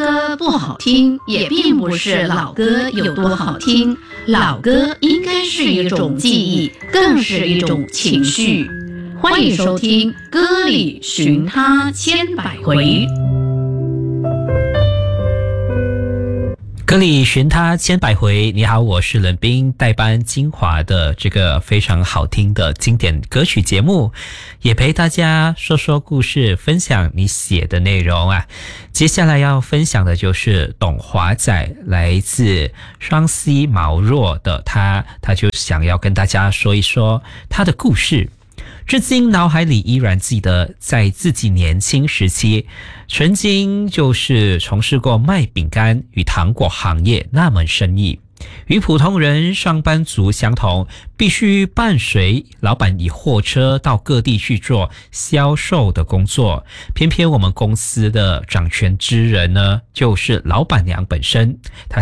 歌不好听，也并不是老歌有多好听，老歌应该是一种记忆，更是一种情绪。欢迎收听《歌里寻他千百回》。 歌里寻他千百回，你好，我是冷冰，代班精华的这个非常好听的经典歌曲节目，也陪大家说说故事，分享你写的内容啊。接下来要分享的就是董华仔，来自双溪毛弱的他就想要跟大家说一说他的故事。至今脑海里依然记得，在自己年轻时期，曾经就是从事过卖饼干与糖果行业那门生意。与普通人上班族相同，必须伴随老板以货车到各地去做销售的工作。偏偏我们公司的掌权之人呢，就是老板娘本身，她